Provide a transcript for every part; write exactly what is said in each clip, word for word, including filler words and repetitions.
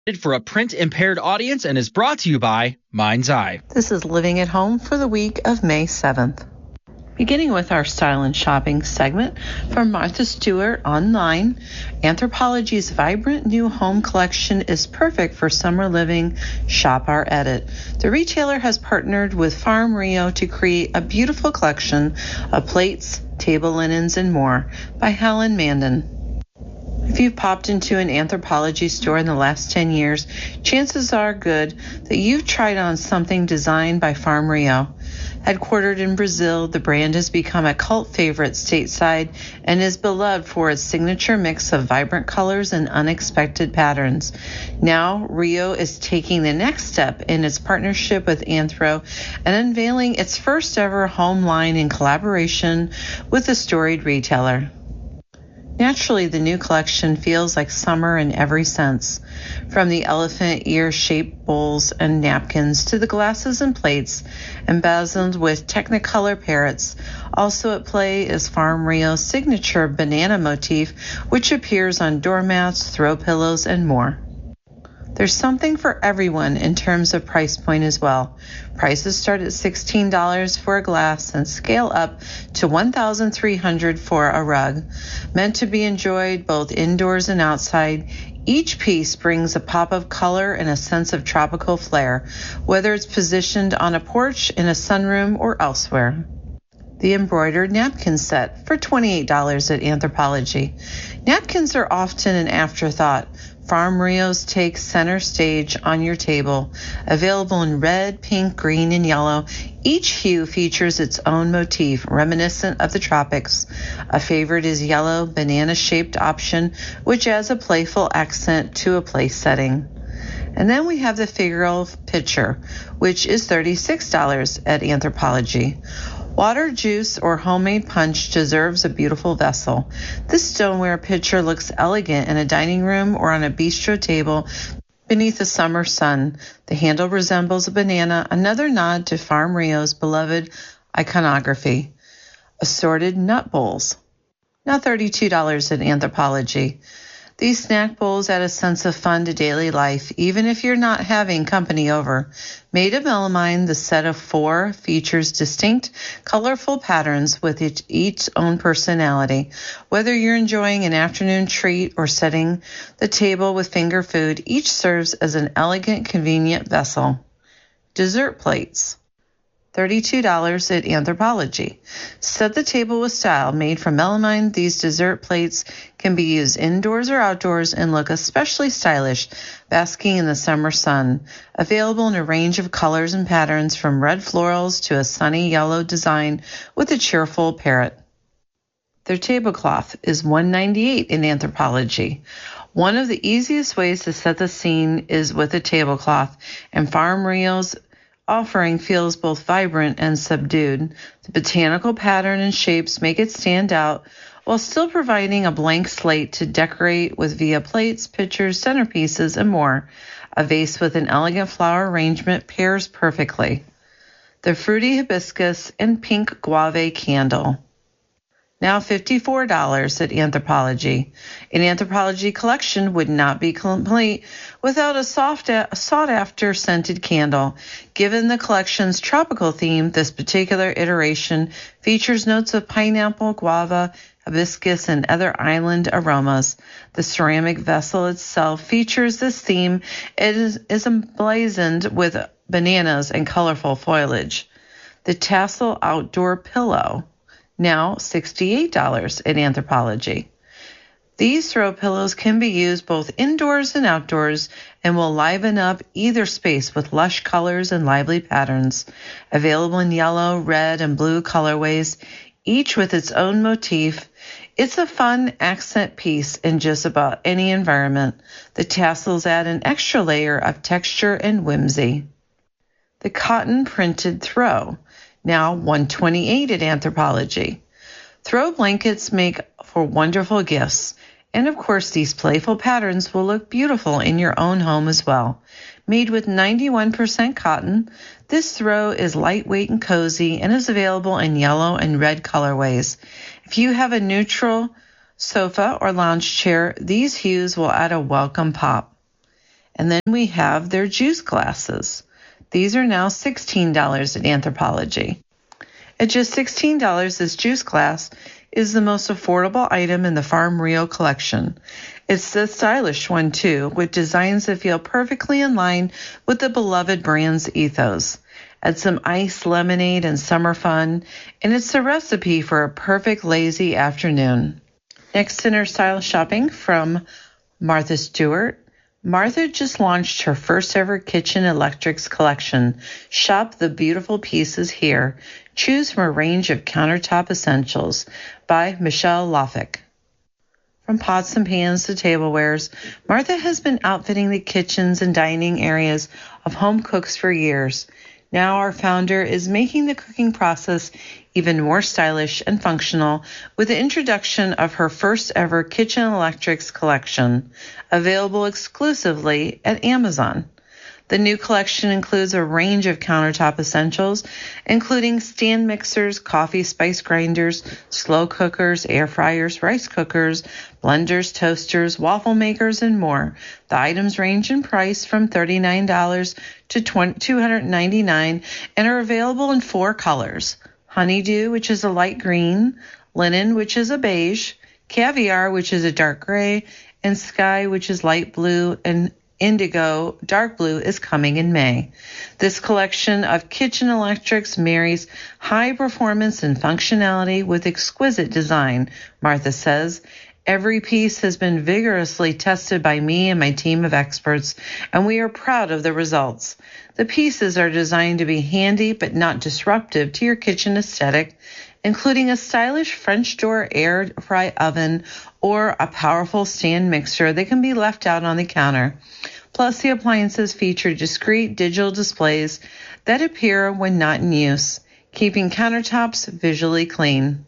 For a print-impaired audience and is brought to you by Mind's Eye. This is Living at Home for the week of May seventh. Beginning with our style and shopping segment from Martha Stewart online, Anthropologie's vibrant new home collection is perfect for summer living. Shop our edit. The retailer has partnered with Farm Rio to create a beautiful collection of plates, table linens, and more by Helen Mandan. If you've popped into an Anthropologie store in the last ten years, chances are good that you've tried on something designed by Farm Rio. Headquartered in Brazil, the brand has become a cult favorite stateside and is beloved for its signature mix of vibrant colors and unexpected patterns. Now, Rio is taking the next step in its partnership with Anthro and unveiling its first ever home line in collaboration with a storied retailer. Naturally, the new collection feels like summer in every sense, from the elephant ear-shaped bowls and napkins to the glasses and plates embezzled with Technicolor parrots. Also at play is Farm Rio's signature banana motif, which appears on doormats, throw pillows, and more. There's something for everyone in terms of price point as well. Prices start at sixteen dollars for a glass and scale up to one thousand three hundred dollars for a rug. Meant to be enjoyed both indoors and outside, each piece brings a pop of color and a sense of tropical flair, whether it's positioned on a porch, in a sunroom, or elsewhere. The embroidered napkin set for twenty-eight dollars at Anthropologie. Napkins are often an afterthought. Farm Rio's takes center stage on your table. Available in red, pink, green, and yellow, each hue features its own motif, reminiscent of the tropics. A favorite is yellow, banana-shaped option, which adds a playful accent to a place setting. And then we have the figural pitcher, which is thirty-six dollars at Anthropologie. Water, juice, or homemade punch deserves a beautiful vessel. This stoneware pitcher looks elegant in a dining room or on a bistro table beneath a summer sun. The handle resembles a banana, another nod to Farm Rio's beloved iconography. Assorted nut bowls, now thirty-two dollars at Anthropologie. These snack bowls add a sense of fun to daily life, even if you're not having company over. Made of melamine, the set of four features distinct, colorful patterns with each, each own personality. Whether you're enjoying an afternoon treat or setting the table with finger food, each serves as an elegant, convenient vessel. Dessert plates, thirty-two dollars at Anthropologie. Set the table with style. Made from melamine, these dessert plates can be used indoors or outdoors and look especially stylish, basking in the summer sun. Available in a range of colors and patterns, from red florals to a sunny yellow design with a cheerful parrot. Their tablecloth is one dollar and ninety-eight cents in Anthropologie. One of the easiest ways to set the scene is with a tablecloth, and Farm Rio's offering feels both vibrant and subdued. The botanical pattern and shapes make it stand out, while still providing a blank slate to decorate with via plates, pitchers, centerpieces, and more. A vase with an elegant flower arrangement pairs perfectly. The fruity hibiscus and pink guave candle, now fifty-four dollars at Anthropologie. An Anthropologie collection would not be complete without a soft, sought-after scented candle. Given the collection's tropical theme, this particular iteration features notes of pineapple, guava, hibiscus, and other island aromas. The ceramic vessel itself features this theme. It is, is emblazoned with bananas and colorful foliage. The tassel outdoor pillow, now sixty-eight dollars at Anthropologie. These throw pillows can be used both indoors and outdoors and will liven up either space with lush colors and lively patterns. Available in yellow, red, and blue colorways, each with its own motif. It's a fun accent piece in just about any environment. The tassels add an extra layer of texture and whimsy. The cotton printed throw, now one dollar and twenty-eight cents at Anthropologie. Throw blankets make for wonderful gifts, and of course these playful patterns will look beautiful in your own home as well. Made with ninety-one percent cotton, this throw is lightweight and cozy and is available in yellow and red colorways. If you have a neutral sofa or lounge chair, these hues will add a welcome pop. And then we have their juice glasses. These are now sixteen dollars at Anthropologie. At just sixteen dollars, this juice glass is the most affordable item in the Farm Rio collection. It's the stylish one, too, with designs that feel perfectly in line with the beloved brand's ethos. Add some iced lemonade and summer fun, and it's the recipe for a perfect lazy afternoon. Next in our style shopping from Martha Stewart. Martha just launched her first ever kitchen electrics collection. Shop the beautiful pieces here. Choose from a range of countertop essentials by Michelle Loffick. From pots and pans to tablewares, Martha has been outfitting the kitchens and dining areas of home cooks for years. Now our founder is making the cooking process even more stylish and functional with the introduction of her first ever kitchen electrics collection, available exclusively at Amazon. The new collection includes a range of countertop essentials, including stand mixers, coffee spice grinders, slow cookers, air fryers, rice cookers, blenders, toasters, waffle makers, and more. The items range in price from thirty-nine dollars to two hundred ninety-nine dollars and are available in four colors: honeydew, which is a light green, linen, which is a beige, caviar, which is a dark gray, and sky, which is light blue, and indigo, dark blue, is coming in May. This collection of kitchen electrics marries high performance and functionality with exquisite design, Martha says. Every piece has been vigorously tested by me and my team of experts, and we are proud of the results. The pieces are designed to be handy but not disruptive to your kitchen aesthetic, including a stylish French door air fry oven or a powerful stand mixer that can be left out on the counter. Plus, the appliances feature discrete digital displays that appear when not in use, keeping countertops visually clean.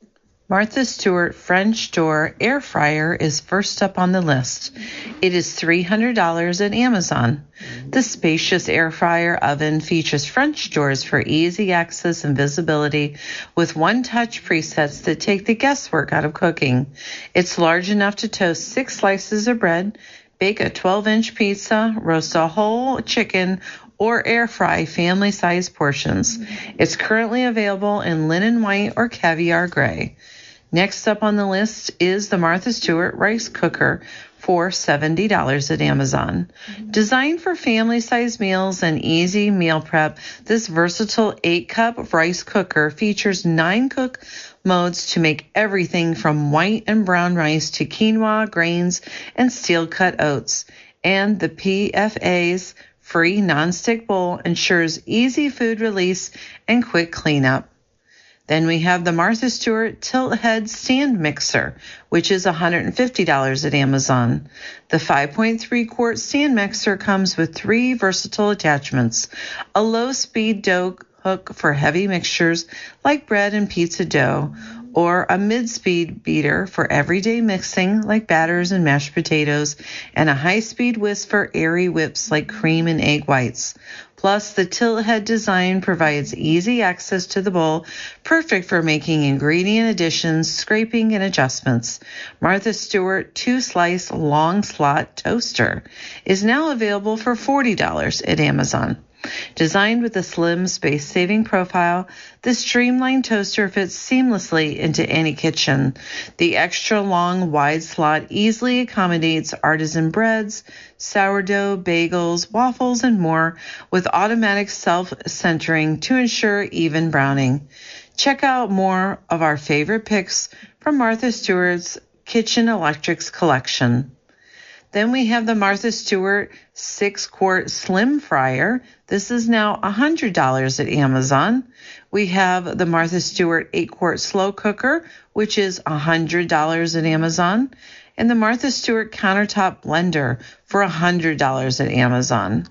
Martha Stewart French door air fryer is first up on the list. It is three hundred dollars at Amazon. The spacious air fryer oven features French doors for easy access and visibility with one-touch presets that take the guesswork out of cooking. It's large enough to toast six slices of bread, bake a twelve-inch pizza, roast a whole chicken, or air fry family-sized portions. It's currently available in linen white or caviar gray. Next up on the list is the Martha Stewart rice cooker for seventy dollars at Amazon. Designed for family-sized meals and easy meal prep, this versatile eight-cup rice cooker features nine cook modes to make everything from white and brown rice to quinoa, grains, and steel-cut oats. And the P F A's free nonstick bowl ensures easy food release and quick cleanup. Then we have the Martha Stewart tilt head stand mixer, which is one hundred fifty dollars at Amazon. The five point three quart stand mixer comes with three versatile attachments: a low-speed dough hook for heavy mixtures like bread and pizza dough, or a mid-speed beater for everyday mixing like batters and mashed potatoes, and a high-speed whisk for airy whips like cream and egg whites. Plus, the tilt head design provides easy access to the bowl, perfect for making ingredient additions, scraping, and adjustments. Martha Stewart two-slice long slot toaster is now available for forty dollars at Amazon. Designed with a slim, space-saving profile, this streamlined toaster fits seamlessly into any kitchen. The extra long, wide slot easily accommodates artisan breads, sourdough, bagels, waffles, and more, with automatic self-centering to ensure even browning. Check out more of our favorite picks from Martha Stewart's Kitchen Electrics collection. Then we have the Martha Stewart six-quart slim fryer. This is now one hundred dollars at Amazon. We have the Martha Stewart eight-quart slow cooker, which is one hundred dollars at Amazon. And the Martha Stewart countertop blender for one hundred dollars at Amazon.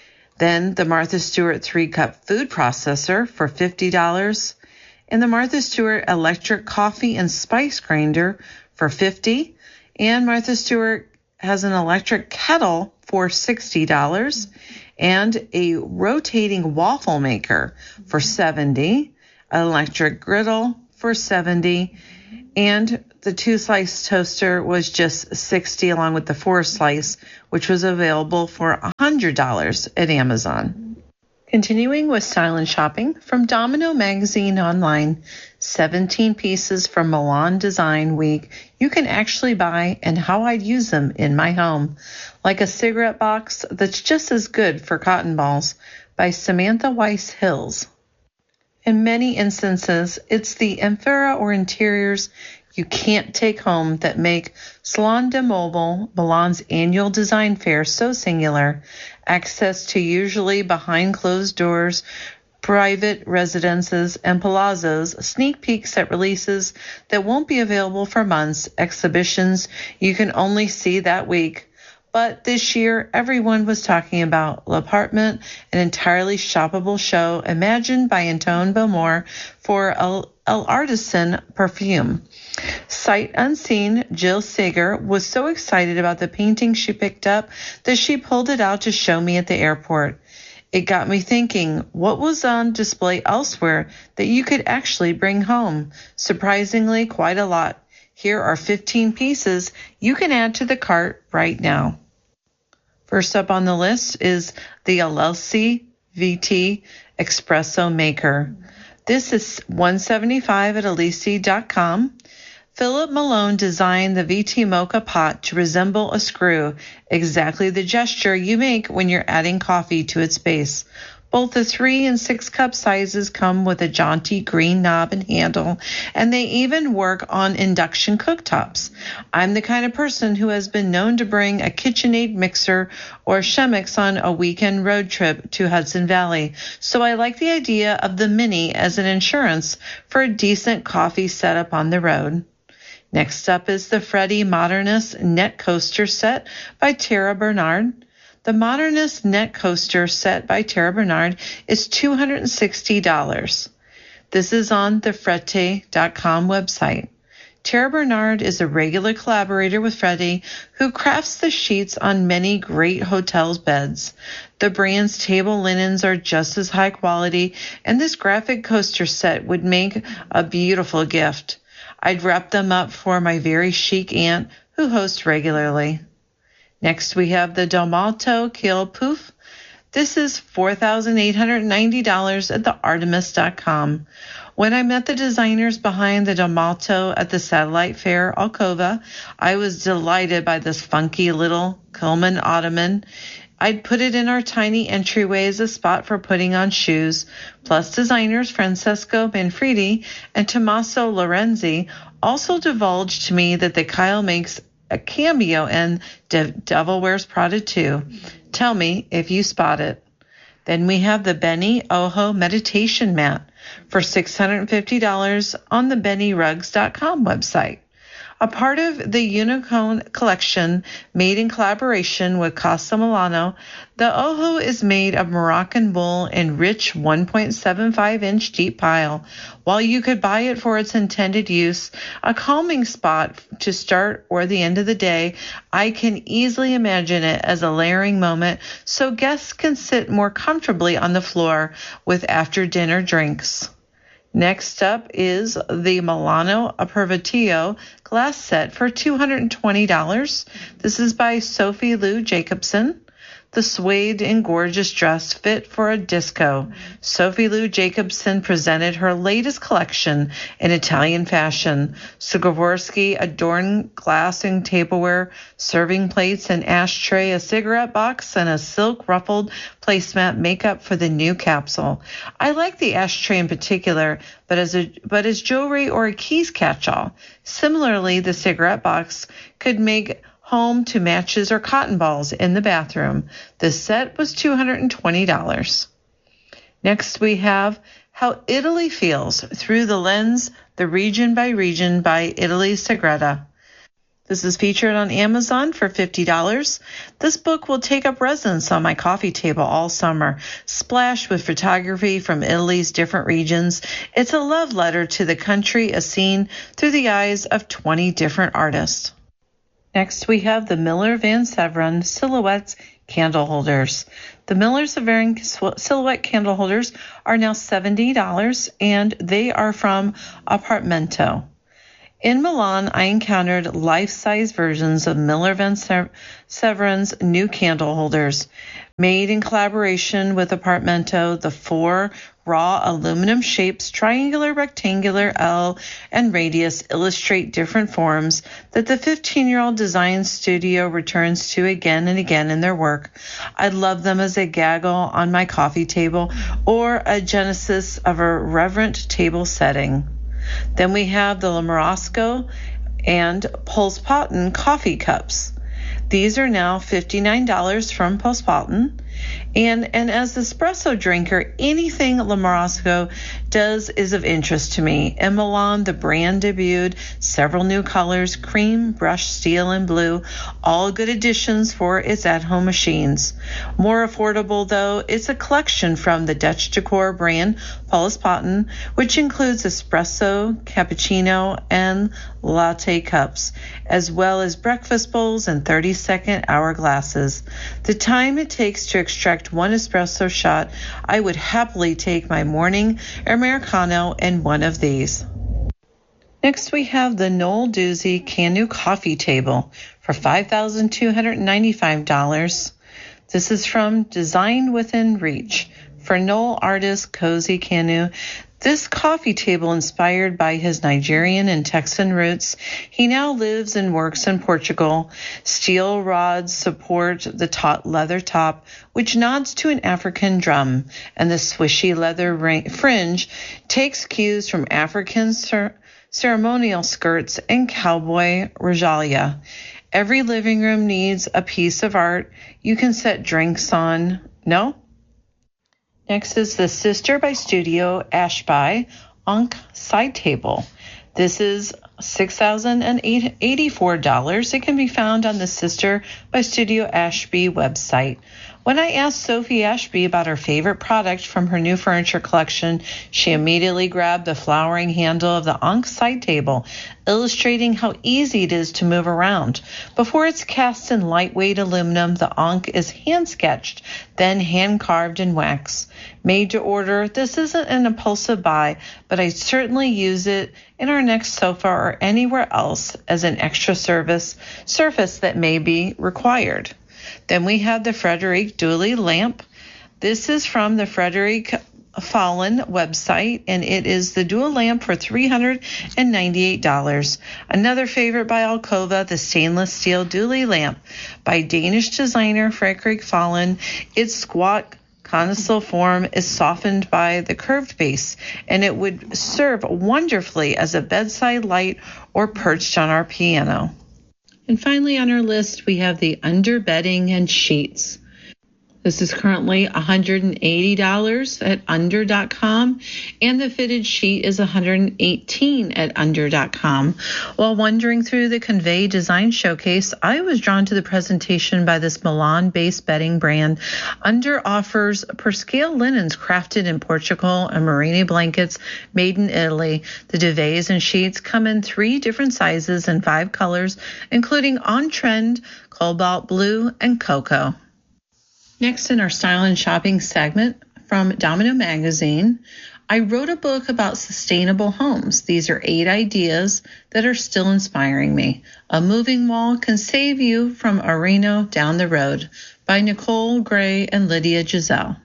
Then the Martha Stewart three-cup food processor for fifty dollars. And the Martha Stewart electric coffee and spice grinder for fifty dollars. And Martha Stewart has an electric kettle for sixty dollars and a rotating waffle maker for seventy dollars, an electric griddle for seventy dollars, And the two-slice toaster was just sixty dollars along with the four-slice, which was available for one hundred dollars at Amazon. Continuing with style and shopping, from Domino Magazine online, seventeen pieces from Milan Design Week you can actually buy and how I'd use them in my home, like a cigarette box that's just as good for cotton balls by Samantha Weiss Hills. In many instances, it's the amphora or interiors you can't take home that make Salon de Mobile, Milan's annual design fair, so singular. Access to usually behind closed doors, private residences, and palazzos, sneak peeks at releases that won't be available for months, exhibitions you can only see that week. But this year, everyone was talking about L'Appartement, an entirely shoppable show imagined by Antoine Belmore for El, El Artisan perfume. Sight unseen, Jill Sager was so excited about the painting she picked up that she pulled it out to show me at the airport. It got me thinking, what was on display elsewhere that you could actually bring home? Surprisingly, quite a lot. Here are fifteen pieces you can add to the cart right now. First up on the list is the Alessi V T Espresso Maker. This is one hundred seventy-five dollars at alessi dot com. Philip Malone designed the V T Mocha pot to resemble a screw, exactly the gesture you make when you're adding coffee to its base. Both the three and six cup sizes come with a jaunty green knob and handle, and they even work on induction cooktops. I'm the kind of person who has been known to bring a KitchenAid mixer or Chemex on a weekend road trip to Hudson Valley, so I like the idea of the Mini as an insurance for a decent coffee setup on the road. Next up is the Freddy Modernist Net Coaster Set by Tara Bernard. The Modernist Net Coaster Set by Tara Bernard is two hundred sixty dollars. This is on the Frette dot com website. Tara Bernard is a regular collaborator with Freddy, who crafts the sheets on many great hotels' beds. The brand's table linens are just as high quality, and this graphic coaster set would make a beautiful gift. I'd wrap them up for my very chic aunt, who hosts regularly. Next, we have the Domato Kill Poof. This is four thousand eight hundred ninety dollars at the artemis dot com. When I met the designers behind the Domato at the Satellite Fair Alcova, I was delighted by this funky little Coleman ottoman. I'd put it in our tiny entryway as a spot for putting on shoes. Plus, designers Francesco Manfredi and Tommaso Lorenzi also divulged to me that the Kyle makes a cameo in De- Devil Wears Prada two. Tell me if you spot it. Then we have the Benny Ojo Meditation Mat for six hundred fifty dollars on the benny rugs dot com website. A part of the Unicone collection made in collaboration with Casa Milano, the Ojo is made of Moroccan wool in rich one point seven five inch deep pile. While you could buy it for its intended use, a calming spot to start or the end of the day, I can easily imagine it as a layering moment so guests can sit more comfortably on the floor with after-dinner drinks. Next up is the Milano Aperitivo glass set for two hundred twenty dollars. This is by Sophie Lou Jacobson. The suede and gorgeous dress fit for a disco. Sophie Lou Jacobson presented her latest collection in Italian fashion. Swarovski adorned glass and tableware, serving plates, an ashtray, a cigarette box, and a silk ruffled placemat make up for the new capsule. I like the ashtray in particular, but as a but as jewelry or a keys catch-all. Similarly, the cigarette box could make home to matches or cotton balls in the bathroom. This set was two hundred twenty dollars. Next, we have How Italy Feels Through the Lens, the Region by Region by Italy Segreta. This is featured on Amazon for fifty dollars. This book will take up residence on my coffee table all summer, splashed with photography from Italy's different regions. It's a love letter to the country, as seen through the eyes of twenty different artists. Next, we have the Miller Van Severen Silhouettes Candle Holders. The Miller Severen Silhouette Candle Holders are now seventy dollars, and they are from Apartmento. In Milan, I encountered life-size versions of Miller Van Severin's new candle holders. Made in collaboration with Apartmento, the four raw aluminum shapes, triangular, rectangular, L, and radius, illustrate different forms that the fifteen-year-old design studio returns to again and again in their work. I love them as a gaggle on my coffee table or a genesis of a reverent table setting. Then we have the Lamorosco and Pulspotten coffee cups. These are now fifty-nine dollars from Pulspotten. And, and as an espresso drinker, anything Lamorosco does is of interest to me. In Milan, the brand debuted several new colors, cream, brushed steel, and blue, all good additions for its at-home machines. More affordable, though, it's a collection from the Dutch decor brand Pulspotten, which includes espresso, cappuccino, and latte cups, as well as breakfast bowls and thirty-second hour glasses. The time it takes to extract one espresso shot, I would happily take my morning Americano in one of these. Next, we have the Noel Doozy Canoe Coffee Table for five thousand two hundred ninety-five dollars. This is from Design Within Reach. For Noel Artist Cozy Canoe, this coffee table, inspired by his Nigerian and Texan roots, he now lives and works in Portugal. Steel rods support the taut leather top, which nods to an African drum, and the swishy leather ring- fringe takes cues from African cer- ceremonial skirts and cowboy regalia. Every living room needs a piece of art you can set drinks on. No? Next is the Sister by Studio Ashby Ankh side table. This is six thousand eighty-four dollars. It can be found on the Sister by Studio Ashby website. When I asked Sophie Ashby about her favorite product from her new furniture collection, she immediately grabbed the flowering handle of the Ankh side table, illustrating how easy it is to move around. Before it's cast in lightweight aluminum, the Ankh is hand-sketched, then hand-carved in wax. Made to order, this isn't an impulsive buy, but I'd certainly use it in our next sofa or anywhere else as an extra service surface that may be required. Then we have the Frederic Dooley lamp. This is from the Frederic Fallon website, and it is the dual lamp for three hundred ninety-eight dollars. Another favorite by Alcova, the stainless steel Dooley lamp by Danish designer Frederic Fallon. Its squat conical form is softened by the curved base, and it would serve wonderfully as a bedside light or perched on our piano. And finally on our list, we have the under bedding and sheets. This is currently one hundred eighty dollars at under dot com, and the fitted sheet is one hundred eighteen dollars at under dot com. While wandering through the Convey Design Showcase, I was drawn to the presentation by this Milan-based bedding brand. Under offers per-scale linens crafted in Portugal and merino blankets made in Italy. The duvets and sheets come in three different sizes and five colors, including on-trend, cobalt blue, and cocoa. Next in our Style and Shopping segment from Domino Magazine, I wrote a book about sustainable homes. These are eight ideas that are still inspiring me. A moving wall can save you from a Reno down the road by Nicole Gray and Lydia Giselle.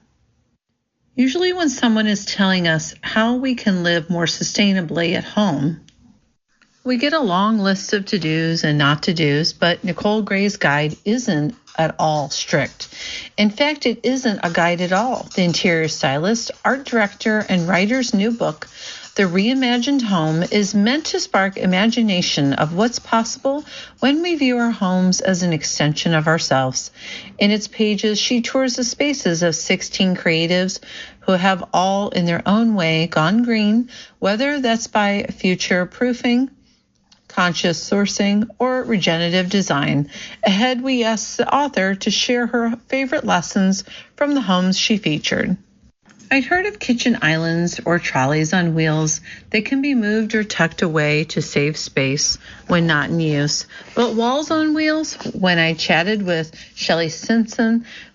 Usually when someone is telling us how we can live more sustainably at home, we get a long list of to-dos and not to-dos, but Nicole Gray's guide isn't at all strict. In fact, it isn't a guide at all. The interior stylist, art director, and writer's new book, The Reimagined Home, is meant to spark imagination of what's possible when we view our homes as an extension of ourselves. In its pages, she tours the spaces of sixteen creatives who have all, in their own way, gone green, whether that's by future-proofing, conscious sourcing, or regenerative design. Ahead, we asked the author to share her favorite lessons from the homes she featured. I'd heard of kitchen islands or trolleys on wheels that can be moved or tucked away to save space when not in use. But walls on wheels? When I chatted with Shelley Simpson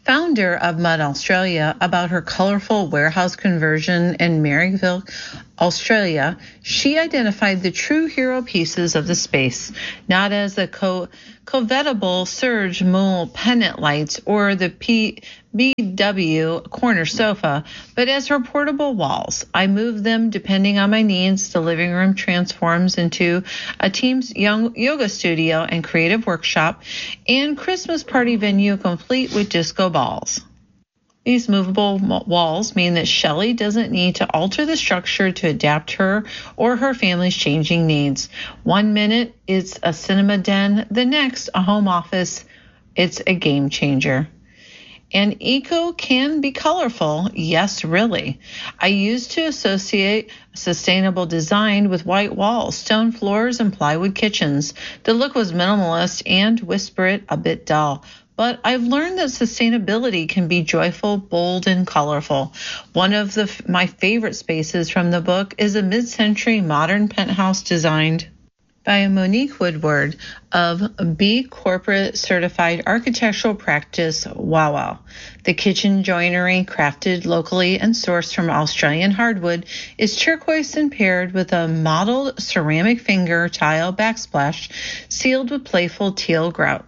founder of Mud Australia, about her colorful warehouse conversion in Maryville, Australia, she identified the true hero pieces of the space, not as the co- covetable Serge Moule pennant lights or the P- B W corner sofa, but as her portable walls. I move them depending on my needs. The living room transforms into a team's young yoga studio and creative workshop and Christmas party venue complete with disco balls. These movable walls mean that Shelley doesn't need to alter the structure to adapt her or her family's changing needs. One minute it's a cinema den, the next a home office. It's a game changer. And eco can be colorful. Yes, really. I used to associate sustainable design with white walls, stone floors, and plywood kitchens. The look was minimalist and, whisper it, a bit dull. But I've learned that sustainability can be joyful, bold, and colorful. One of the, my favorite spaces from the book is a mid-century modern penthouse designed by Monique Woodward of B Corporate Certified Architectural Practice, WOW. The kitchen joinery, crafted locally and sourced from Australian hardwood, is turquoise and paired with a modeled ceramic finger tile backsplash sealed with playful teal grout.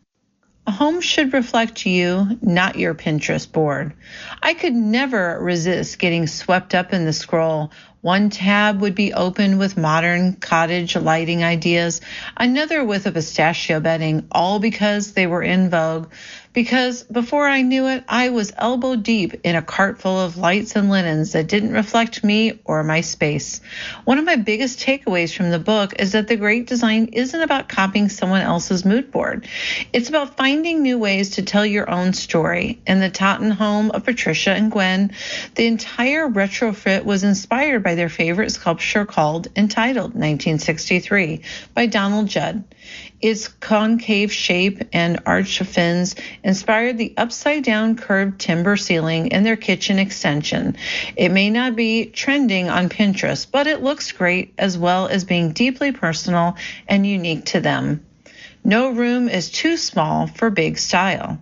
A home should reflect you, not your Pinterest board. I could never resist getting swept up in the scroll. One tab would be open with modern cottage lighting ideas, another with a pistachio bedding, all because they were in vogue. Because before I knew it, I was elbow deep in a cart full of lights and linens that didn't reflect me or my space. One of my biggest takeaways from the book is that the great design isn't about copying someone else's mood board. It's about finding new ways to tell your own story. In the Totten home of Patricia and Gwen, the entire retrofit was inspired by their favorite sculpture called Entitled nineteen sixty-three by Donald Judd. Its concave shape and arch fins inspired the upside-down curved timber ceiling in their kitchen extension. It may not be trending on Pinterest, but it looks great, as well as being deeply personal and unique to them. No room is too small for big style.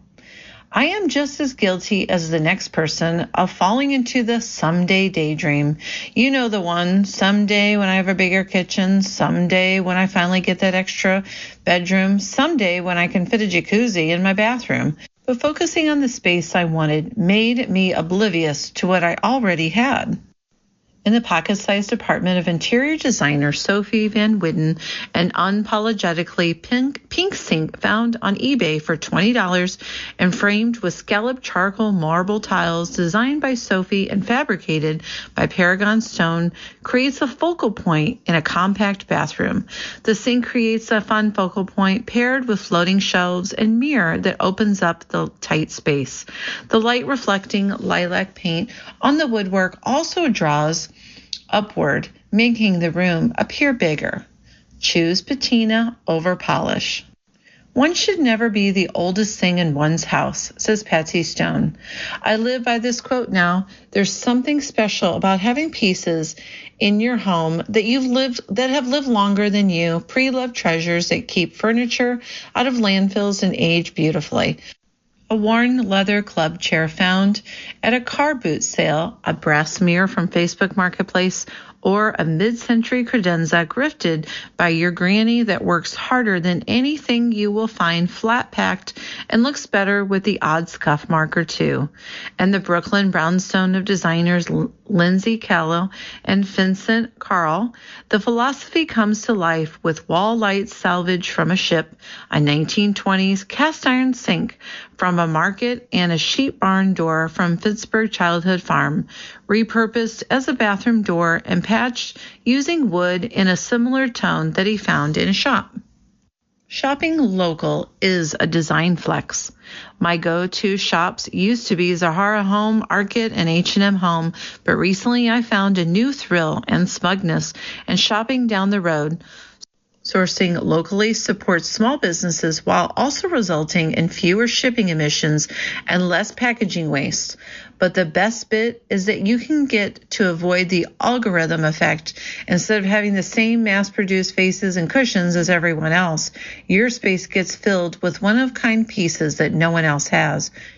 I am just as guilty as the next person of falling into the someday daydream. You know the one, someday when I have a bigger kitchen, someday when I finally get that extra bedroom, someday when I can fit a jacuzzi in my bathroom. But focusing on the space I wanted made me oblivious to what I already had. In the pocket-sized apartment of interior designer Sophie Van Widden, an unapologetically pink, pink sink found on eBay for twenty dollars and framed with scalloped charcoal marble tiles designed by Sophie and fabricated by Paragon Stone creates a focal point in a compact bathroom. The sink creates a fun focal point paired with floating shelves and mirror that opens up the tight space. The light reflecting lilac paint on the woodwork also draws upward, making the room appear bigger. Choose patina over polish. One should never be the oldest thing in one's house, says Patsy Stone. I live by this quote now. There's something special about having pieces in your home that you've lived that have lived longer than you, pre-loved treasures that keep furniture out of landfills and age beautifully. A worn leather club chair found at a car boot sale, a brass mirror from Facebook Marketplace, or a mid-century credenza grifted by your granny that works harder than anything you will find flat-packed and looks better with the odd scuff mark or two. And the Brooklyn brownstone of designers Lindsay Callow and Vincent Carl, the philosophy comes to life with wall lights salvaged from a ship, a nineteen twenties cast iron sink from a market, and a sheep barn door from Pittsburgh Childhood Farm, repurposed as a bathroom door and patched using wood in a similar tone that he found in a shop. Shopping local is a design flex. My go-to shops used to be Zahara Home, Arcade, and H and M Home, but recently I found a new thrill and smugness in shopping down the road. Sourcing locally supports small businesses while also resulting in fewer shipping emissions and less packaging waste. But the best bit is that you can get to avoid the algorithm effect. Instead of having the same mass-produced faces and cushions as everyone else, your space gets filled with one-of-a-kind pieces that no one else has.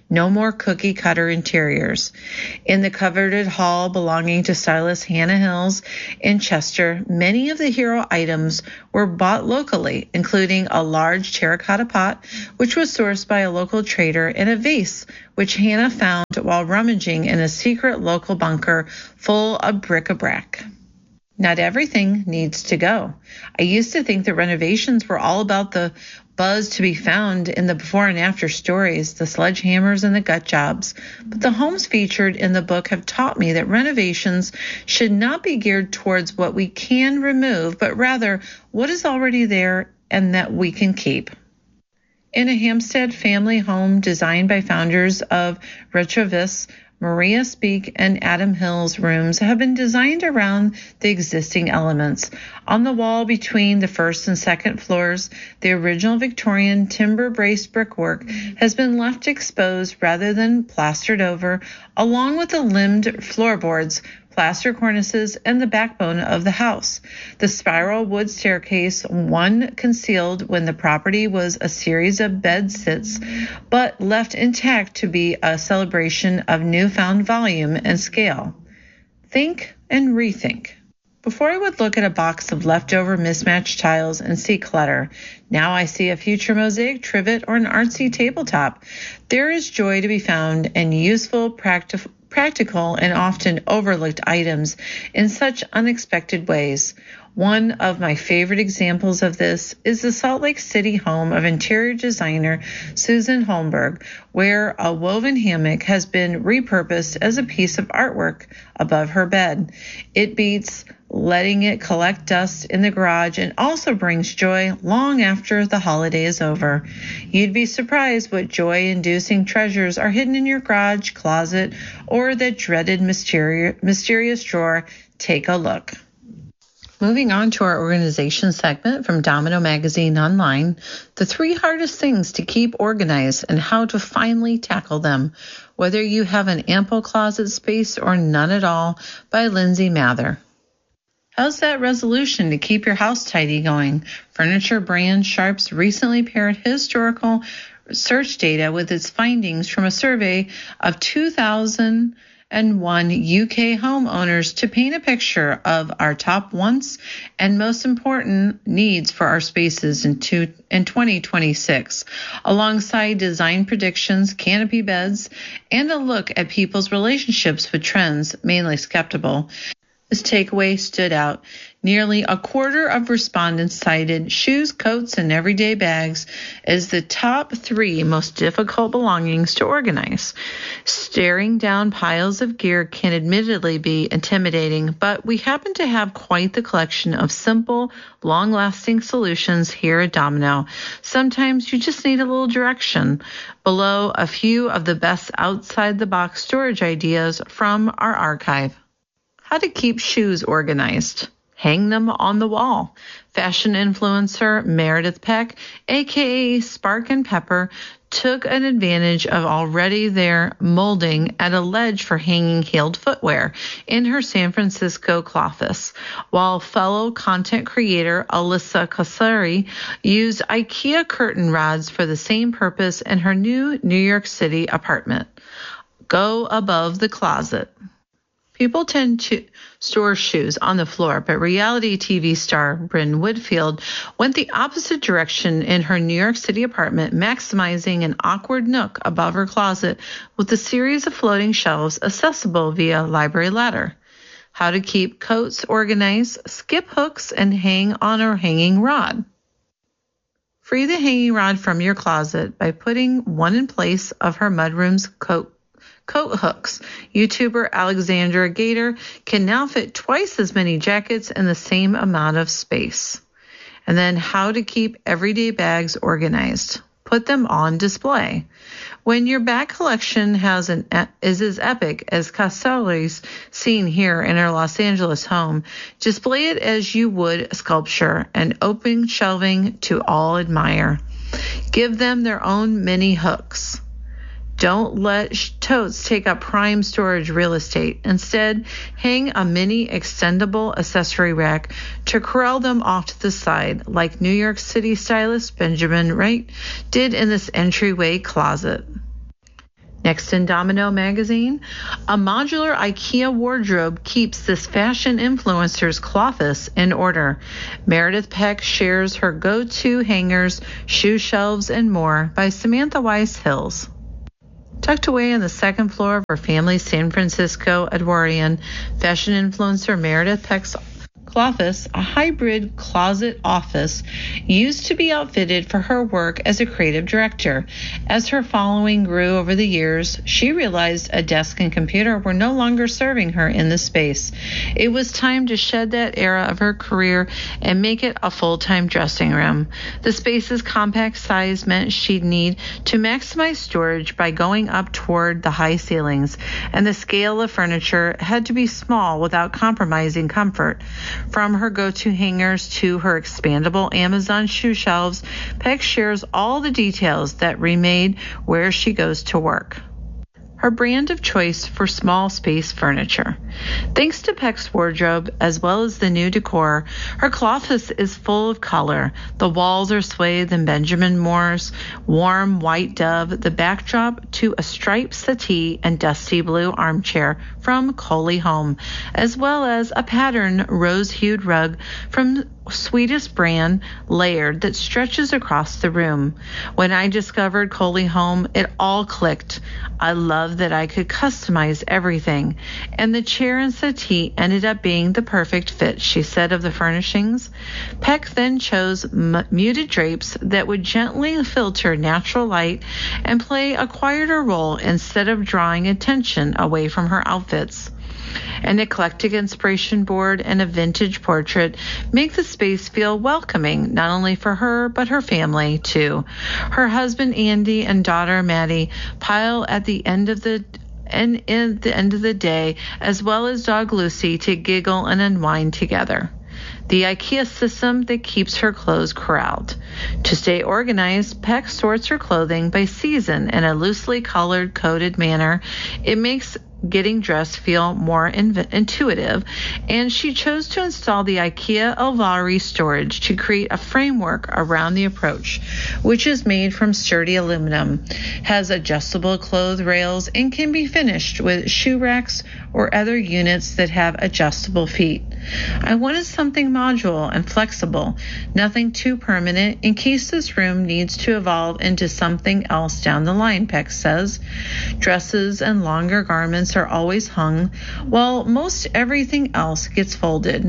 No more cookie cutter interiors. In the coveted hall belonging to stylist Hannah Hills in Chester, many of the hero items were bought locally, including a large terracotta pot, which was sourced by a local trader, and a vase, which Hannah found while rummaging in a secret local bunker full of bric-a-brac. Not everything needs to go. I used to think that renovations were all about the buzz to be found in the before and after stories, the sledgehammers and the gut jobs. But the homes featured in the book have taught me that renovations should not be geared towards what we can remove, but rather what is already there and that we can keep. In a Hampstead family home designed by founders of Retrovis, Maria Speak and Adam Hill's rooms have been designed around the existing elements. On the wall between the first and second floors, the original Victorian timber-braced brickwork has been left exposed rather than plastered over, along with the limbed floorboards, plaster cornices, and the backbone of the house. The spiral wood staircase, one concealed when the property was a series of bed sits, but left intact to be a celebration of newfound volume and scale. Think and rethink. Before I would look at a box of leftover mismatched tiles and see clutter. Now I see a future mosaic trivet or an artsy tabletop. There is joy to be found in useful, practical, practical and often overlooked items in such unexpected ways. One of my favorite examples of this is the Salt Lake City home of interior designer Susan Holmberg, where a woven hammock has been repurposed as a piece of artwork above her bed. It beats letting it collect dust in the garage and also brings joy long after the holiday is over. You'd be surprised what joy-inducing treasures are hidden in your garage, closet, or that dreaded mysterious, mysterious drawer. Take a look. Moving on to our organization segment from Domino Magazine Online, the three hardest things to keep organized and how to finally tackle them, whether you have an ample closet space or none at all, by Lindsay Mather. How's that resolution to keep your house tidy going? Furniture brand Sharps recently paired historical search data with its findings from a survey of two thousand one U K homeowners to paint a picture of our top wants and most important needs for our spaces in, two, in twenty twenty-six, alongside design predictions, canopy beds, and a look at people's relationships with trends, mainly skeptical. This takeaway stood out. Nearly a quarter of respondents cited shoes, coats, and everyday bags as the top three most difficult belongings to organize. Staring down piles of gear can admittedly be intimidating, but we happen to have quite the collection of simple, long-lasting solutions here at Domino. Sometimes you just need a little direction. Below, a few of the best outside-the-box storage ideas from our archive. How to keep shoes organized. Hang them on the wall. Fashion influencer Meredith Peck, aka Spark and Pepper, took an advantage of already there molding at a ledge for hanging heeled footwear in her San Francisco clothes, while fellow content creator Alyssa Kassari used IKEA curtain rods for the same purpose in her new New York City apartment. Go above the closet. People tend to store shoes on the floor, but reality T V star Bryn Woodfield went the opposite direction in her New York City apartment, maximizing an awkward nook above her closet with a series of floating shelves accessible via library ladder. How to keep coats organized, skip hooks, and hang on a hanging rod. Free the hanging rod from your closet by putting one in place of her mudroom's coat Coat hooks. YouTuber Alexandra Gator can now fit twice as many jackets in the same amount of space. And then how to keep everyday bags organized. Put them on display. When your bag collection has an is as epic as Castelli's seen here in her Los Angeles home, display it as you would sculpture and open shelving to all admire. Give them their own mini hooks. Don't let totes take up prime storage real estate. Instead, hang a mini extendable accessory rack to corral them off to the side, like New York City stylist Benjamin Wright did in this entryway closet. Next in Domino magazine, a modular IKEA wardrobe keeps this fashion influencer's cloths in order. Meredith Peck shares her go-to hangers, shoe shelves, and more by Samantha Weiss Hills. Tucked away on the second floor of her family's San Francisco Edwardian, fashion influencer Meredith Peck's Clothis, a hybrid closet office, used to be outfitted for her work as a creative director. As her following grew over the years, she realized a desk and computer were no longer serving her in the space. It was time to shed that era of her career and make it a full-time dressing room. The space's compact size meant she'd need to maximize storage by going up toward the high ceilings, and the scale of furniture had to be small without compromising comfort. From her go-to hangers to her expandable Amazon shoe shelves, Peck shares all the details that remade where she goes to work. Her brand of choice for small space furniture. Thanks to Peck's wardrobe, as well as the new decor, her closet is full of color. The walls are swathed in Benjamin Moore's warm white dove, the backdrop to a striped settee and dusty blue armchair from Coley Home, as well as a patterned rose-hued rug from Swedish brand Layered that stretches across the room. When I discovered Coley Home, it all clicked. I love that I could customize everything, and the chair and settee ended up being the perfect fit, she said of the furnishings. Peck then chose m- muted drapes that would gently filter natural light and play a quieter role instead of drawing attention away from her outfits. An eclectic inspiration board and a vintage portrait make the space feel welcoming, not only for her, but her family, too. Her husband, Andy, and daughter, Maddie, pile at the end of the and at the end of the day, as well as dog Lucy, to giggle and unwind together. The IKEA system that keeps her clothes corralled. To stay organized, Peck sorts her clothing by season in a loosely colored, coded manner. It makes getting dressed feel more inv- intuitive, and she chose to install the IKEA Elvari storage to create a framework around the approach, which is made from sturdy aluminum, has adjustable clothes rails, and can be finished with shoe racks or other units that have adjustable feet. I wanted something modular and flexible, nothing too permanent in case this room needs to evolve into something else down the line, Peck says. Dresses and longer garments are always hung, while most everything else gets folded.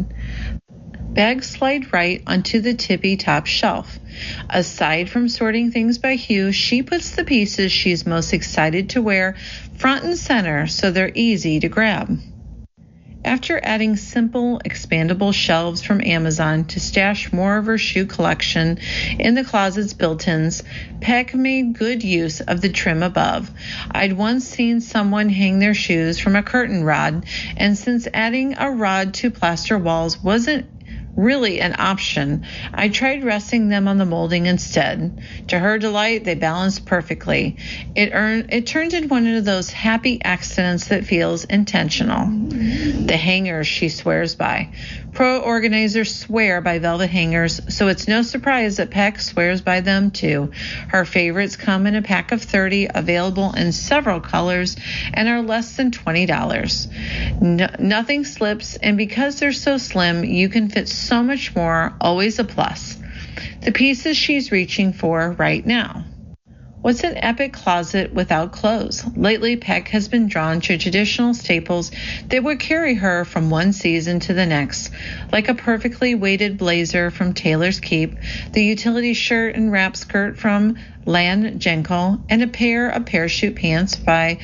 Bags slide right onto the tippy top shelf. Aside from sorting things by hue, she puts the pieces she's most excited to wear front and center so they're easy to grab. After adding simple, expandable shelves from Amazon to stash more of her shoe collection in the closet's built-ins, Peck made good use of the trim above. I'd once seen someone hang their shoes from a curtain rod, and since adding a rod to plaster walls wasn't really an option, I tried resting them on the molding instead. To her delight, they balanced perfectly. It earned, it turned into one of those happy accidents that feels intentional. The hangers she swears by. Pro organizers swear by velvet hangers, so it's no surprise that Peck swears by them too. Her favorites come in a pack of thirty, available in several colors, and are less than twenty dollars. No, nothing slips, and because they're so slim, you can fit so much more, always a plus. The pieces she's reaching for right now. What's an epic closet without clothes? Lately, Peck has been drawn to traditional staples that would carry her from one season to the next, like a perfectly weighted blazer from Taylor's Keep, the utility shirt and wrap skirt from Lan Jenkel, and a pair of parachute pants by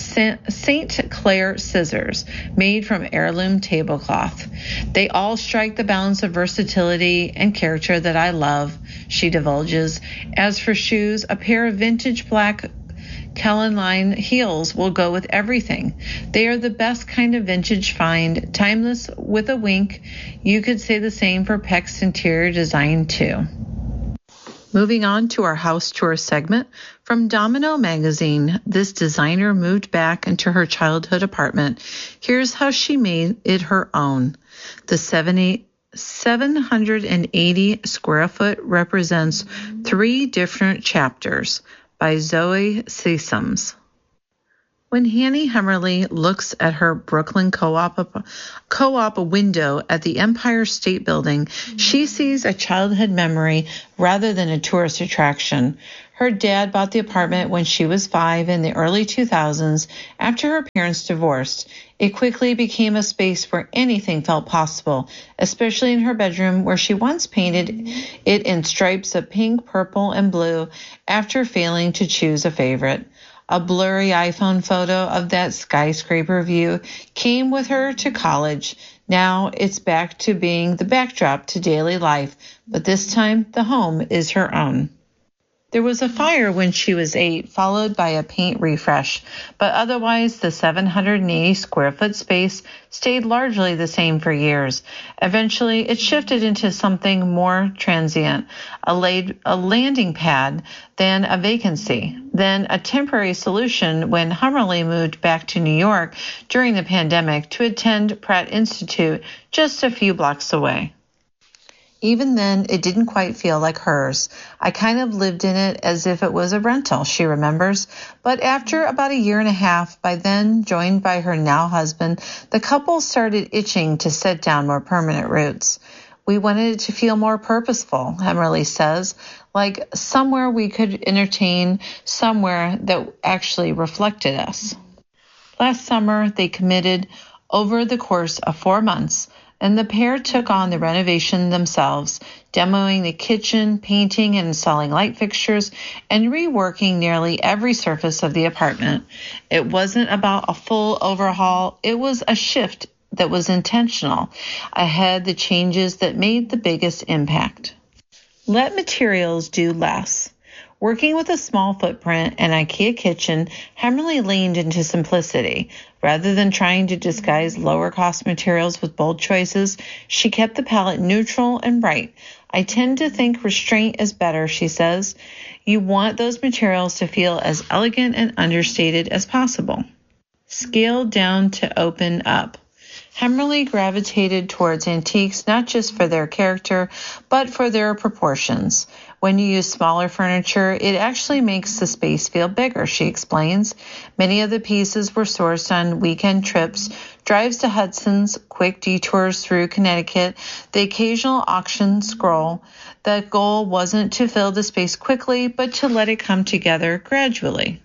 Saint Clair Scissors, made from heirloom tablecloth. They all strike the balance of versatility and character that I love, she divulges. As for shoes, a pair of vintage black Kellen line heels will go with everything. They are the best kind of vintage find, timeless with a wink. You could say the same for Peck's interior design too. Moving on to our house tour segment from Domino magazine, this designer moved back into her childhood apartment. Here's how she made it her own. The seven hundred eighty square foot represents three different chapters by Zoe Sesams. When Hanny Hemmerly looks at her Brooklyn co-op co-op window at the Empire State Building, she sees a childhood memory rather than a tourist attraction. Her dad bought the apartment when she was five in the early two thousands after her parents divorced. It quickly became a space where anything felt possible, especially in her bedroom where she once painted it in stripes of pink, purple, and blue after failing to choose a favorite. A blurry iPhone photo of that skyscraper view came with her to college. Now it's back to being the backdrop to daily life, but this time the home is her own. There was a fire when she was eight, followed by a paint refresh, but otherwise the seven hundred eighty square foot space stayed largely the same for years. Eventually, it shifted into something more transient, a, laid, a landing pad, then a vacancy, then a temporary solution when Hummerly moved back to New York during the pandemic to attend Pratt Institute just a few blocks away. Even then, it didn't quite feel like hers. I kind of lived in it as if it was a rental, she remembers. But after about a year and a half, by then joined by her now husband, the couple started itching to set down more permanent roots. We wanted it to feel more purposeful, Hemmerly says, like somewhere we could entertain, somewhere that actually reflected us. Last summer, they committed over the course of four months, and the pair took on the renovation themselves, demoing the kitchen, painting and installing light fixtures, and reworking nearly every surface of the apartment. It wasn't about a full overhaul. It was a shift that was intentional. Ahead, the changes that made the biggest impact. Let materials do less. Working with a small footprint and IKEA kitchen, Hemmerly leaned into simplicity. Rather than trying to disguise lower-cost materials with bold choices, she kept the palette neutral and bright. I tend to think restraint is better, she says. You want those materials to feel as elegant and understated as possible. Scaled down to open up. Hemmerly gravitated towards antiques not just for their character, but for their proportions. When you use smaller furniture, it actually makes the space feel bigger, she explains. Many of the pieces were sourced on weekend trips, drives to Hudson's, quick detours through Connecticut, the occasional auction scroll. The goal wasn't to fill the space quickly, but to let it come together gradually.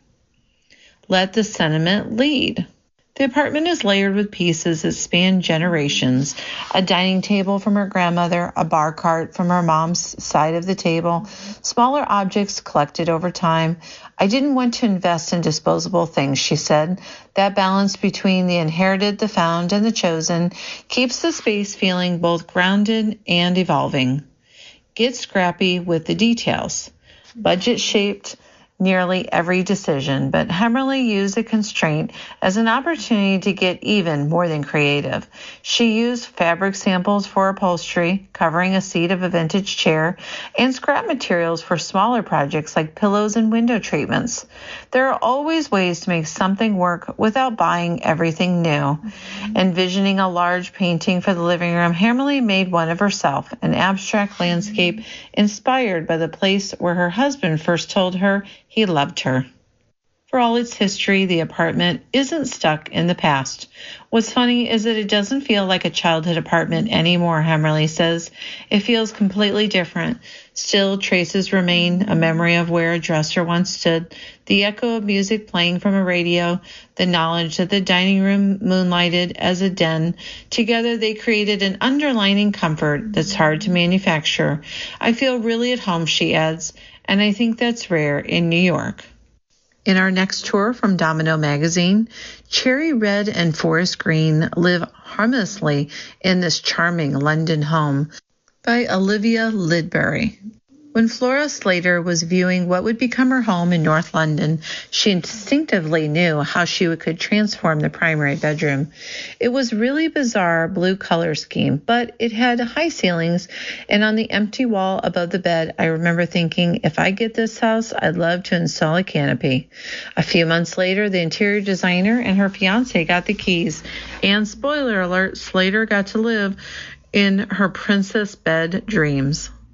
Let the sentiment lead. The apartment is layered with pieces that span generations. A dining table from her grandmother, a bar cart from her mom's side of the table, smaller objects collected over time. I didn't want to invest in disposable things, she said. That balance between the inherited, the found, and the chosen keeps the space feeling both grounded and evolving. Get scrappy with the details. Budget-shaped nearly every decision, but Hemmerly used the constraint as an opportunity to get even more than creative. She used fabric samples for upholstery, covering a seat of a vintage chair, and scrap materials for smaller projects like pillows and window treatments. There are always ways to make something work without buying everything new. Envisioning a large painting for the living room, Hemmerly made one of herself, an abstract landscape inspired by the place where her husband first told her he loved her. For all its history, the apartment isn't stuck in the past. What's funny is that it doesn't feel like a childhood apartment anymore, Hemmerly says. It feels completely different. Still, traces remain, a memory of where a dresser once stood, the echo of music playing from a radio, the knowledge that the dining room moonlighted as a den. Together, they created an underlining comfort that's hard to manufacture. I feel really at home, she adds, and I think that's rare in New York. In our next tour from Domino Magazine, Cherry Red and Forest Green live harmoniously in this charming London home by Olivia Lidbury. When Flora Slater was viewing what would become her home in North London, she instinctively knew how she could transform the primary bedroom. It was really bizarre blue color scheme, but it had high ceilings, and on the empty wall above the bed, I remember thinking, if I get this house, I'd love to install a canopy. A few months later, the interior designer and her fiance got the keys, and spoiler alert, Slater got to live in her princess bed dreams.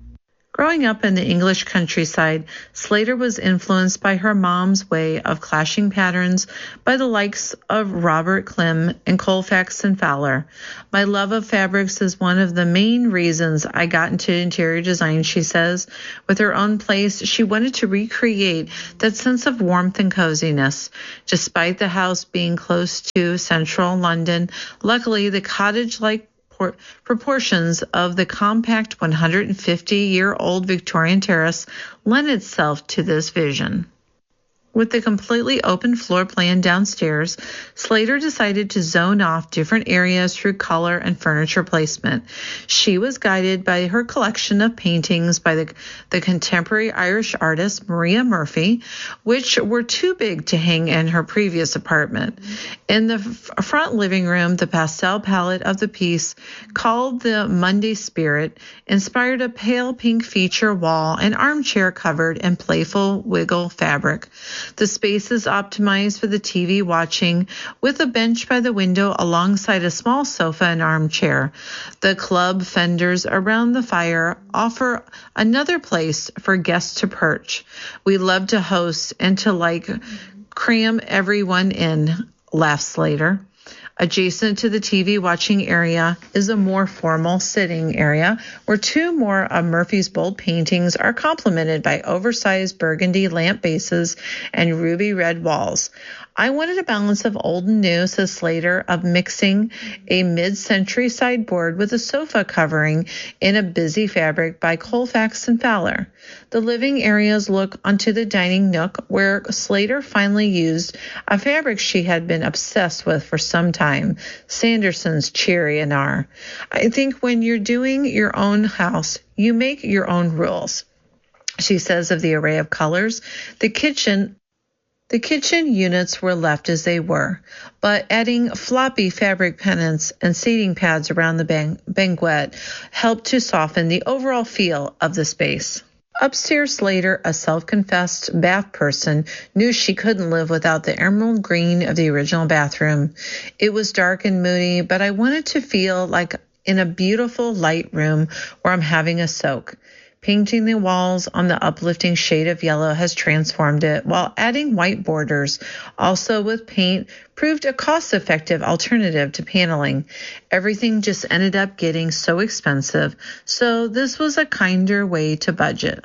Growing up in the English countryside, Slater was influenced by her mom's way of clashing patterns by the likes of Robert Klim and Colfax and Fowler. My love of fabrics is one of the main reasons I got into interior design, she says. With her own place, she wanted to recreate that sense of warmth and coziness. Despite the house being close to central London, luckily the cottage-like proportions of the compact one hundred fifty-year-old Victorian terrace lent itself to this vision. With the completely open floor plan downstairs, Slater decided to zone off different areas through color and furniture placement. She was guided by her collection of paintings by the, the contemporary Irish artist Maria Murphy, which were too big to hang in her previous apartment. In the f- front living room, the pastel palette of the piece, called the Monday Spirit, inspired a pale pink feature wall and armchair covered in playful wiggle fabric. The space is optimized for the T V watching, with a bench by the window alongside a small sofa and armchair. The club fenders around the fire offer another place for guests to perch. We love to host and to like cram everyone in, laughs Slater. Adjacent to the T V watching area is a more formal sitting area where two more of Murphy's bold paintings are complemented by oversized burgundy lamp bases and ruby red walls. I wanted a balance of old and new, says Slater, of mixing a mid-century sideboard with a sofa covering in a busy fabric by Colfax and Fowler. The living areas look onto the dining nook, where Slater finally used a fabric she had been obsessed with for some time, Sanderson's Cherry and R. I think when you're doing your own house, you make your own rules, she says of the array of colors. The kitchen The kitchen units were left as they were, but adding floppy fabric pennants and seating pads around the ban- banquette helped to soften the overall feel of the space. Upstairs later, a self-confessed bath person knew she couldn't live without the emerald green of the original bathroom. It was dark and moody, but I wanted to feel like in a beautiful light room where I'm having a soak. Painting the walls on the uplifting shade of yellow has transformed it, while adding white borders, also with paint, proved a cost-effective alternative to paneling. Everything just ended up getting so expensive, so this was a kinder way to budget.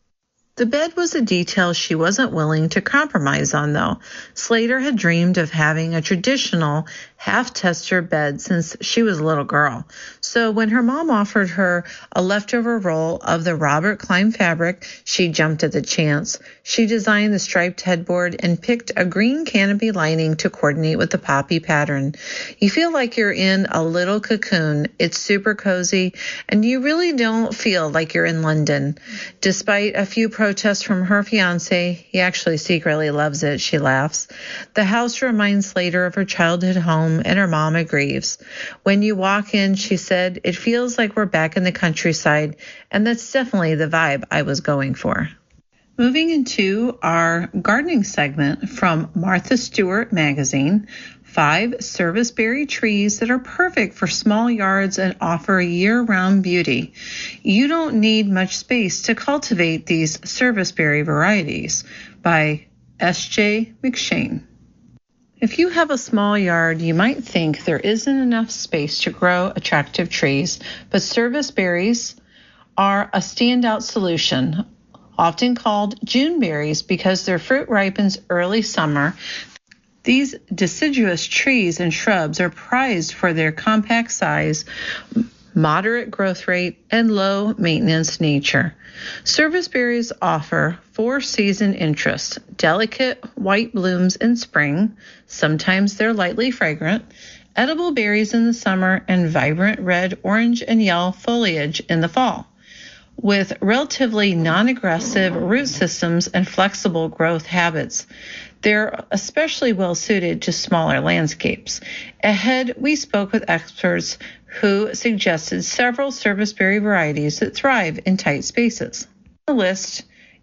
The bed was a detail she wasn't willing to compromise on, though. Slater had dreamed of having a traditional half-tester bed since she was a little girl. So when her mom offered her a leftover roll of the Robert Klein fabric, she jumped at the chance. She designed the striped headboard and picked a green canopy lining to coordinate with the poppy pattern. You feel like you're in a little cocoon. It's super cozy, and you really don't feel like you're in London. Despite a few protests from her fiancé, he actually secretly loves it, she laughs. The house reminds Slater of her childhood home, and her mom agrees. When you walk in, she said, it feels like we're back in the countryside, and that's definitely the vibe I was going for. Moving into our gardening segment from Martha Stewart magazine, five serviceberry trees that are perfect for small yards and offer year-round beauty. You don't need much space to cultivate these serviceberry varieties, by S J McShane. If you have a small yard, you might think there isn't enough space to grow attractive trees, but serviceberries are a standout solution, often called June berries because their fruit ripens early summer. These deciduous trees and shrubs are prized for their compact size, moderate growth rate, and low maintenance nature. Serviceberries offer four-season interest, delicate white blooms in spring, sometimes they're lightly fragrant, edible berries in the summer, and vibrant red, orange, and yellow foliage in the fall. With relatively non-aggressive root systems and flexible growth habits, they're especially well suited to smaller landscapes. Ahead, we spoke with experts who suggested several serviceberry varieties that thrive in tight spaces. On the list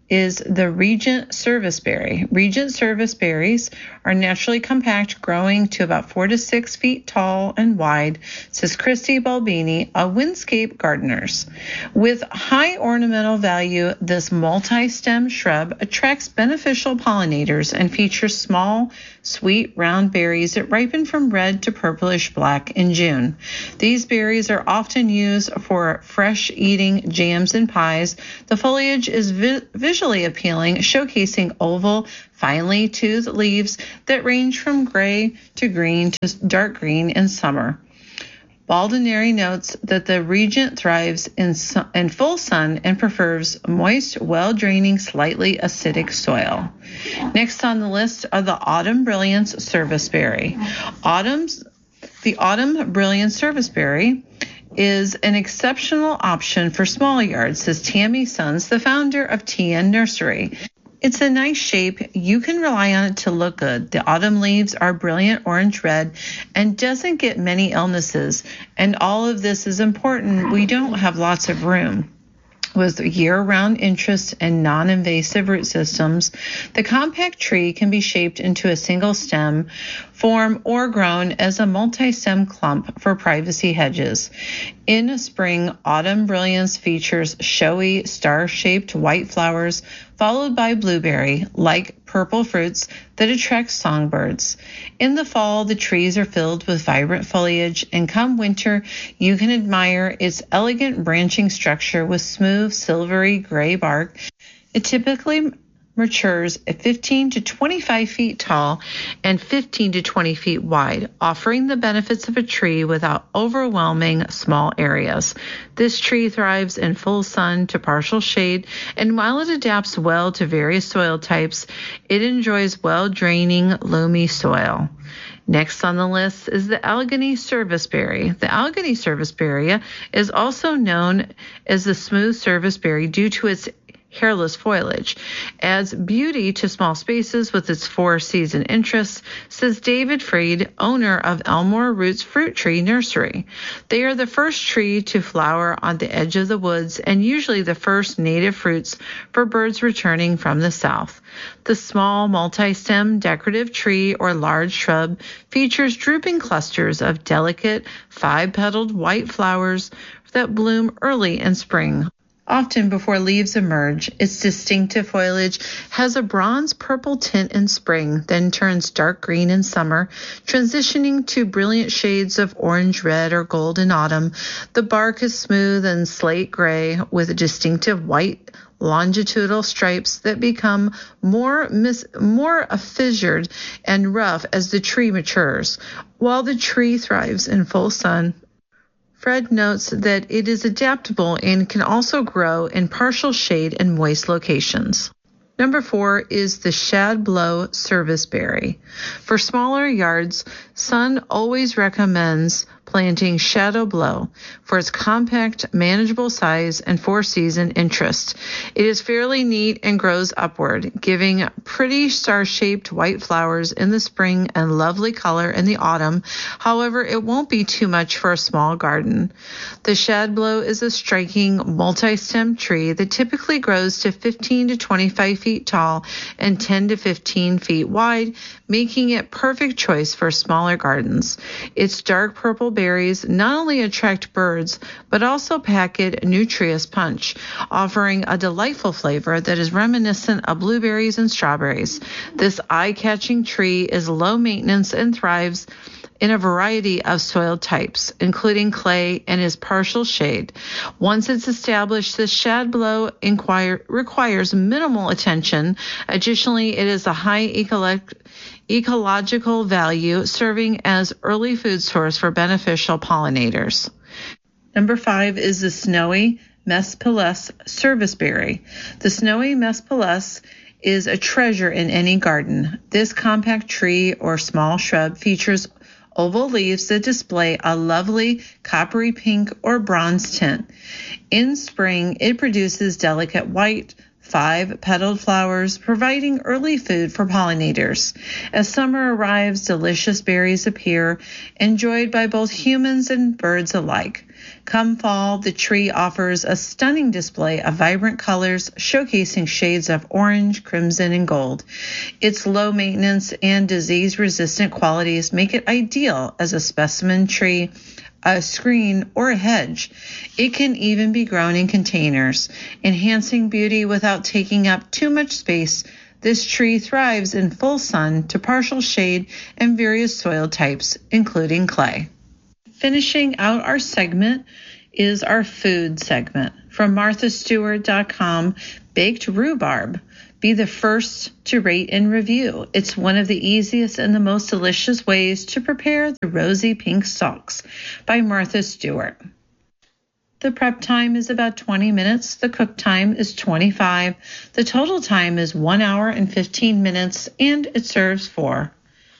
is the Regent serviceberry. Regent serviceberries are naturally compact, growing to about four to six feet tall and wide, says Christy Balbini of Windscape Gardeners. With high ornamental value, this multi-stem shrub attracts beneficial pollinators and features small, sweet, round berries that ripen from red to purplish black in June. These berries are often used for fresh eating jams and pies. The foliage is vi- visually appealing, showcasing oval, finely toothed leaves that range from gray to green to dark green in summer. Baldineri notes that the Regent thrives in, su- in full sun and prefers moist, well-draining, slightly acidic soil. Next on the list are the Autumn Brilliance serviceberry. Autumn's, the Autumn Brilliance serviceberry is an exceptional option for small yards, says Tammy Sons, the founder of T N Nursery. It's a nice shape. You can rely on it to look good. The autumn leaves are brilliant orange red and doesn't get many illnesses. And all of this is important. We don't have lots of room. With year-round interest and non-invasive root systems, the compact tree can be shaped into a single stem form or grown as a multi-stem clump for privacy hedges. In spring, Autumn Brilliance features showy, star-shaped white flowers, followed by blueberry-like purple fruits that attract songbirds. In the fall, the trees are filled with vibrant foliage, and come winter, you can admire its elegant branching structure with smooth, silvery gray bark. It typically matures at fifteen to twenty-five feet tall and fifteen to twenty feet wide, offering the benefits of a tree without overwhelming small areas. This tree thrives in full sun to partial shade, and while it adapts well to various soil types, it enjoys well-draining, loamy soil. Next on the list is the Allegheny serviceberry. The Allegheny serviceberry is also known as the smooth serviceberry due to its hairless foliage, adds beauty to small spaces with its four-season interests, says David Freed, owner of Elmore Roots Fruit Tree Nursery. They are the first tree to flower on the edge of the woods and usually the first native fruits for birds returning from the south. The small multi-stem decorative tree or large shrub features drooping clusters of delicate five-petaled white flowers that bloom early in spring, often before leaves emerge. Its distinctive foliage has a bronze purple tint in spring, then turns dark green in summer, transitioning to brilliant shades of orange, red, or gold in autumn. The bark is smooth and slate gray with distinctive white longitudinal stripes that become more mis- more fissured and rough as the tree matures. While the tree thrives in full sun, Fred notes that it is adaptable and can also grow in partial shade and moist locations. Number four is the Shadblow serviceberry. For smaller yards, Sun always recommends planting Shadowblow for its compact, manageable size and four-season interest. It is fairly neat and grows upward, giving pretty star-shaped white flowers in the spring and lovely color in the autumn. However, it won't be too much for a small garden. The Shadblow is a striking multi-stem tree that typically grows to fifteen to twenty-five feet tall and ten to fifteen feet wide, making it perfect choice for smaller gardens. Its dark purple berries not only attract birds, but also pack it nutritious punch, offering a delightful flavor that is reminiscent of blueberries and strawberries. This eye-catching tree is low maintenance and thrives in a variety of soil types, including clay and is partial shade. Once it's established, the Shadblow inquire, requires minimal attention. Additionally, it is a high ecolo- ecological value, serving as early food source for beneficial pollinators. Number five is the Snowy Mespilus serviceberry. The Snowy Mespilus is a treasure in any garden. This compact tree or small shrub features oval leaves that display a lovely coppery pink or bronze tint. In spring, it produces delicate white five petaled flowers, providing early food for pollinators. As summer arrives, delicious berries appear, enjoyed by both humans and birds alike. Come fall, the tree offers a stunning display of vibrant colors, showcasing shades of orange, crimson, and gold. Its low maintenance and disease-resistant qualities make it ideal as a specimen tree, a screen, or a hedge. It can even be grown in containers, enhancing beauty without taking up too much space. This tree thrives in full sun to partial shade and various soil types, including clay. Finishing out our segment is our food segment. From martha stewart dot com, baked rhubarb. Be the first to rate and review. It's one of the easiest and the most delicious ways to prepare the rosy pink stalks by Martha Stewart. The prep time is about twenty minutes. The cook time is twenty-five. The total time is one hour and fifteen minutes, and it serves four.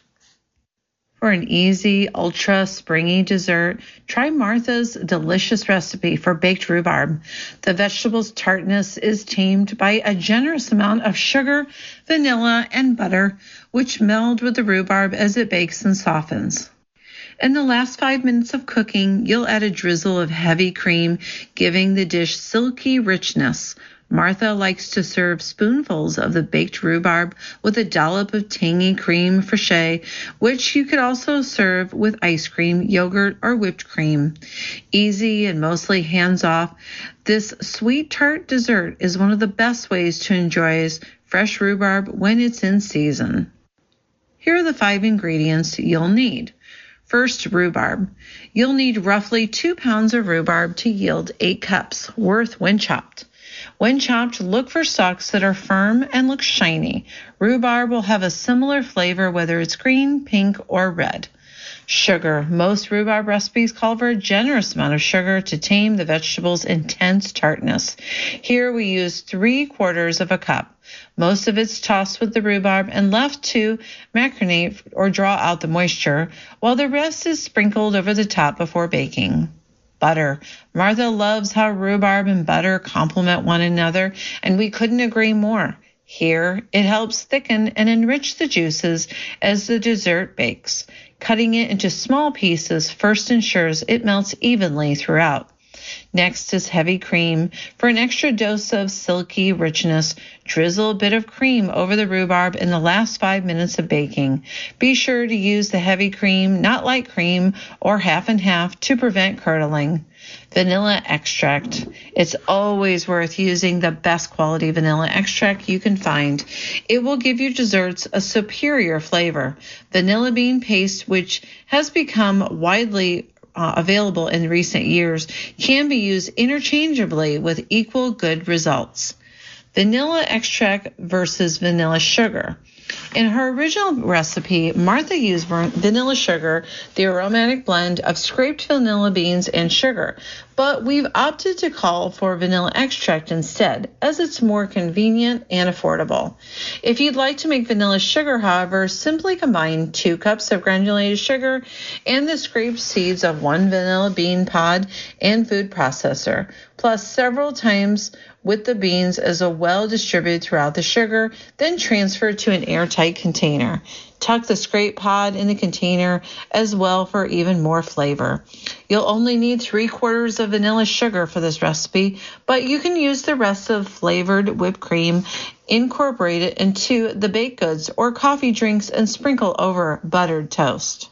For an easy, ultra springy dessert, try Martha's delicious recipe for baked rhubarb. The vegetable's tartness is tamed by a generous amount of sugar, vanilla, and butter, which meld with the rhubarb as it bakes and softens. In the last five minutes of cooking, you'll add a drizzle of heavy cream, giving the dish silky richness. Martha likes to serve spoonfuls of the baked rhubarb with a dollop of tangy cream fraiche, which you could also serve with ice cream, yogurt, or whipped cream. Easy and mostly hands-off, this sweet tart dessert is one of the best ways to enjoy fresh rhubarb when it's in season. Here are the five ingredients you'll need. First, rhubarb. You'll need roughly two pounds of rhubarb to yield eight cups worth when chopped. When chopped, look for stalks that are firm and look shiny. Rhubarb will have a similar flavor whether it's green, pink, or red. Sugar. Most rhubarb recipes call for a generous amount of sugar to tame the vegetable's intense tartness. Here we use three quarters of a cup. Most of it's tossed with the rhubarb and left to macrinate or draw out the moisture, while the rest is sprinkled over the top before baking. Butter. Martha loves how rhubarb and butter complement one another, and we couldn't agree more. Here, it helps thicken and enrich the juices as the dessert bakes. Cutting it into small pieces first ensures it melts evenly throughout. Next is heavy cream. For an extra dose of silky richness, drizzle a bit of cream over the rhubarb in the last five minutes of baking. Be sure to use the heavy cream, not light cream, or half and half to prevent curdling. Vanilla extract. It's always worth using the best quality vanilla extract you can find. It will give your desserts a superior flavor. Vanilla bean paste, which has become widely Uh, available in recent years, can be used interchangeably with equal good results. Vanilla extract versus vanilla sugar. In her original recipe, Martha used vanilla sugar, the aromatic blend of scraped vanilla beans and sugar, but we've opted to call for vanilla extract instead, as it's more convenient and affordable. If you'd like to make vanilla sugar, however, simply combine two cups of granulated sugar and the scraped seeds of one vanilla bean pod and food processor, plus several times with the beans as a well distributed throughout the sugar, then transfer to an airtight container. Tuck the scrape pod in the container as well for even more flavor. You'll only need three quarters of vanilla sugar for this recipe, but you can use the rest of flavored whipped cream, incorporate it into the baked goods or coffee drinks, and sprinkle over buttered toast.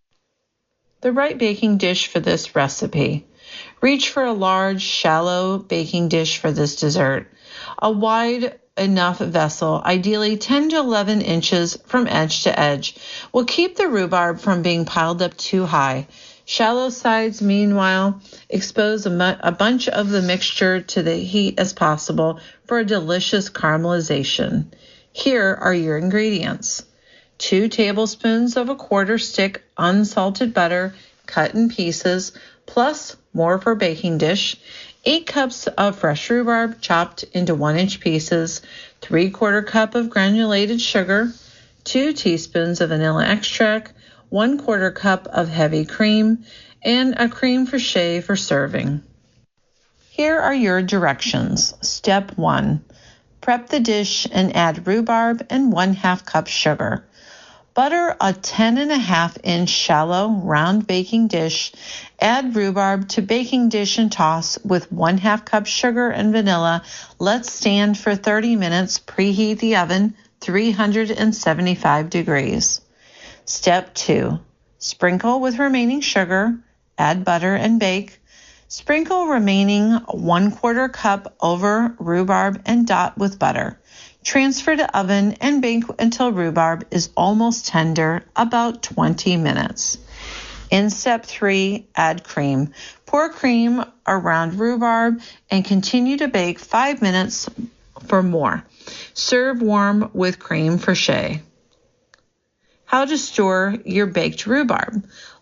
The right baking dish for this recipe. Reach for a large, shallow baking dish for this dessert. A wide enough vessel, ideally ten to eleven inches from edge to edge, will keep the rhubarb from being piled up too high. Shallow sides, meanwhile, expose a, mu- a bunch of the mixture to the heat as possible for a delicious caramelization. Here are your ingredients. Two tablespoons of a quarter stick unsalted butter cut in pieces, plus more for baking dish, eight cups of fresh rhubarb chopped into one inch pieces, three quarter cup of granulated sugar, two teaspoons of vanilla extract, one quarter cup of heavy cream, and a cream fraiche for serving. Here are your directions. Step one. Prep the dish and add rhubarb and one half cup sugar. Butter a ten and a half inch shallow round baking dish. Add rhubarb to baking dish and toss with one half cup sugar and vanilla. Let stand for thirty minutes. Preheat the oven three hundred seventy-five degrees. Step two. Sprinkle with remaining sugar. Add butter and bake. Sprinkle remaining one quarter cup over rhubarb and dot with butter. Transfer to oven and bake until rhubarb is almost tender, about twenty minutes. In step three, add cream. Pour cream around rhubarb and continue to bake five minutes for more. Serve warm with crème fraîche. How to store your baked rhubarb.